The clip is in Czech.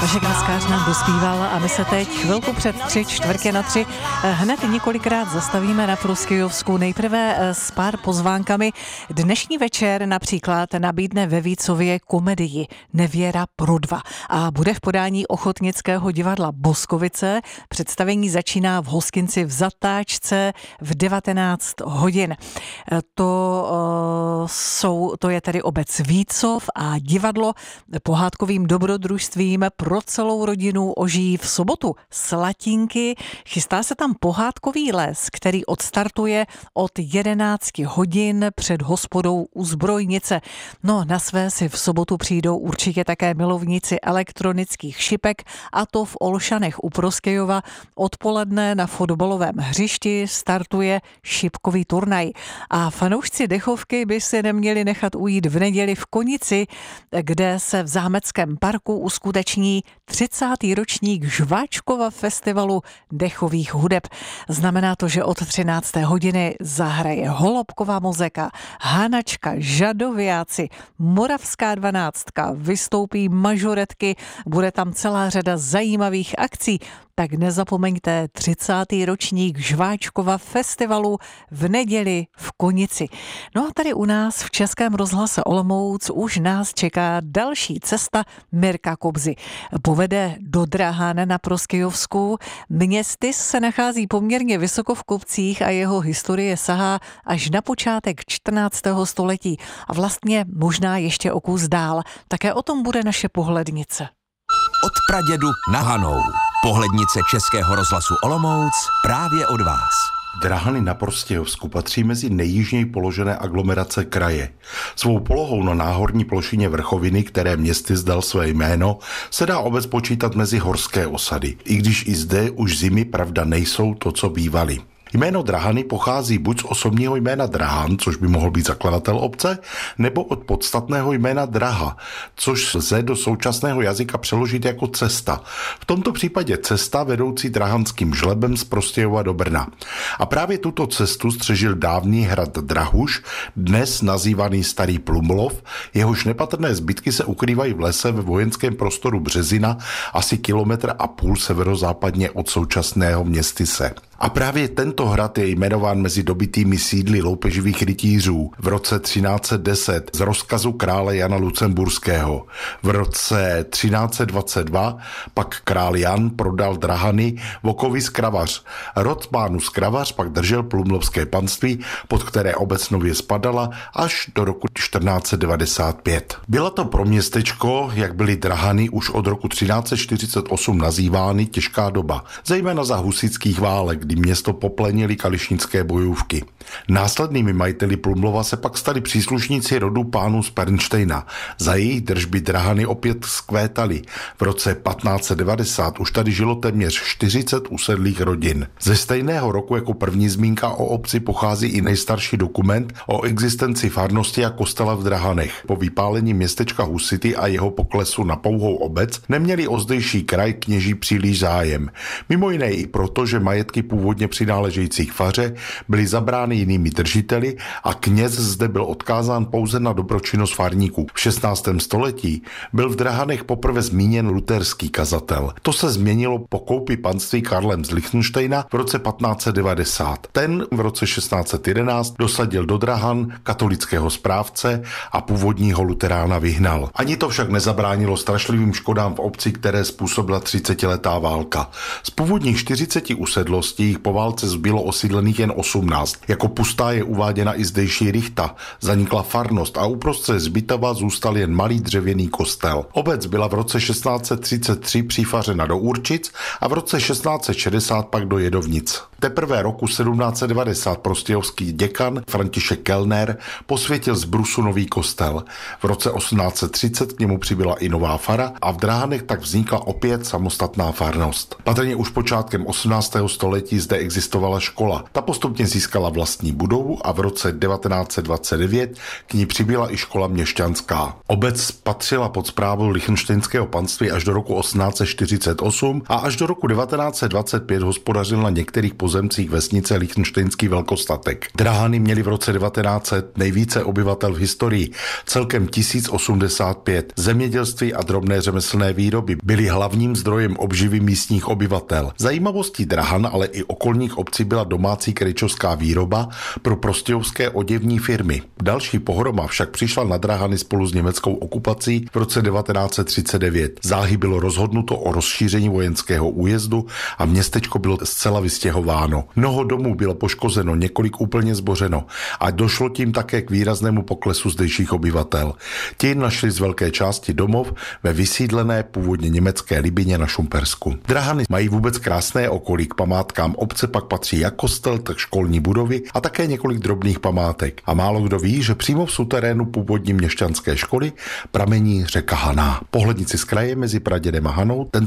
Vašek Naskář nám dospíval a my se teď chvilku před 3:45 hned několikrát zastavíme na Proskyjovsku. Nejprve s pár pozvánkami. Dnešní večer například nabídne ve Vícově komedii Nevěra pro dva a bude v podání Ochotnického divadla Boskovice. Představení začíná v hostinci v Zatáčce v 19 hodin. To je tedy obec Vícov a divadlo pohádkovým dobrodružstvím pro celou rodinu ožijí v sobotu Slatinky. Chystá se tam pohádkový les, který odstartuje od 11 hodin před hospodou u Zbrojnice. No, na své si v sobotu přijdou určitě také milovníci elektronických šipek, a to v Olšanech u Proskyjova. Odpoledne na fotbalovém hřišti startuje šipkový turnaj. A fanoušci dechovky by si neměli nechat ujít v neděli v Konici, kde se v Zámeckém parku uskuteční 30. ročník Žváčkova festivalu dechových hudeb. Znamená to, že od 13. hodiny zahraje Holobková muzika, Hanačka, Žadoviáci, Moravská 12, vystoupí mažoretky, bude tam celá řada zajímavých akcí. Tak nezapomeňte 30. ročník Žváčkova festivalu v neděli v Konici. No a tady u nás v Českém rozhlase Olomouc už nás čeká další cesta Mirka Kobzy. Povede do Drahan na Proskyjovsku. Městys se nachází poměrně vysoko v kopcích a jeho historie sahá až na počátek 14. století a vlastně možná ještě o kus dál. Také o tom bude naše pohlednice. Od pradědu na Hanou. Pohlednice Českého rozhlasu Olomouc právě od vás. Drahany na Prostějovsku patří mezi nejjižněji položené aglomerace kraje. Svou polohou na náhorní plošině vrchoviny, které městy zdal své jméno, se dá obec počítat mezi horské osady, i když i zde už zimy pravda nejsou to, co bývaly. Jméno Drahany pochází buď z osobního jména Drahan, což by mohl být zakladatel obce, nebo od podstatného jména Draha, což lze do současného jazyka přeložit jako cesta. V tomto případě cesta vedoucí drahanským žlebem z Prostějova do Brna. A právě tuto cestu střežil dávný hrad Drahuš, dnes nazývaný Starý Plumlov, jehož nepatrné zbytky se ukrývají v lese ve vojenském prostoru Březina, asi 1,5 kilometru severozápadně od současného Městyse. A právě tento hrad je jmenován mezi dobytými sídly loupeživých rytířů v roce 1310 z rozkazu krále Jana Lucemburského. V roce 1322 pak král Jan prodal Drahany Vokovi Skravař. Rod pánů Skravař pak držel plumlovské panství, pod které obec nově spadala až do roku 1495. Byla to pro městečko, jak byly Drahany už od roku 1348 nazývány, těžká doba, zejména za husitských válek, kdy město poplenily kališnické bojůvky. Následnými majiteli Plumlova se pak stali příslušníci rodu pánů z Pernštejna. Za jejich držby Drahany opět vzkvétaly. V roce 1590 už tady žilo téměř 40 usedlých rodin. Ze stejného roku jako první zmínka o obci pochází i nejstarší dokument o existenci farnosti a kostela v Drahanech. Po vypálení městečka husity a jeho poklesu na pouhou obec neměli o zdejší kraj kněží příliš zájem. Mimo jiné i proto, že majetky původně přináležejících faře byly zabrány jinými držiteli a kněz zde byl odkázán pouze na dobročinnost farníků. V 16. století byl v Drahanech poprvé zmíněn luterský kazatel. To se změnilo po koupi panství Karlem z Lichtenštejna v roce 1590. Ten v roce 1611 dosadil do Drahan katolického správce a původního luterána vyhnal. Ani to však nezabránilo strašlivým škodám v obci, které způsobila 30letá válka. Z původních 40 usedlostí jich po válce zbylo osídlených jen 18. Jako pustá je uváděna i zdejší rychta, zanikla farnost a uprostřed zbytova zůstal jen malý dřevěný kostel. Obec byla v roce 1633 přifařena do Určic a v roce 1660 pak do Jedovnic. Teprve roku 1790 prostějovský děkan František Kellner posvětil z brusu nový kostel. V roce 1830 k němu přibyla i nová fara a v Drahanech tak vznikla opět samostatná farnost. Patrně už počátkem 18. století století zde existovala škola. Ta postupně získala vlastní budovu a v roce 1929 k ní přibyla i škola měšťanská. Obec patřila pod správu Lichtenštejnského panství až do roku 1848 a až do roku 1925 hospodařil na některých pozemcích vesnice Lichtenštejnský velkostatek. Drahany měli v roce 1900 nejvíce obyvatel v historii, celkem 1085. Zemědělství a drobné řemeslné výroby byly hlavním zdrojem obživy místních obyvatel. Zajímavostí Drahan, ale i okolních obcí byla domácí krejčovská výroba pro prostějovské oděvní firmy. Další pohroma však přišla na Drahany spolu s německou okupací v roce 1939. Záhy bylo rozhodnuto o rozšíření vojenského újezdu a městečko bylo zcela vystěhováno. Mnoho domů bylo poškozeno, několik úplně zbořeno a došlo tím také k výraznému poklesu zdejších obyvatel. Ti našli z velké části domov ve vysídlené původně německé Libině na Šumpersku. Drahany mají vůbec krásné okolí, k památkám obce pak patří jak kostel, tak školní budovy a také několik drobných památek. A málo kdo ví, že přímo v suterénu původní měšťanské školy pramení řeka Haná. Pohlednici z kraje mezi Pradědem a Hanou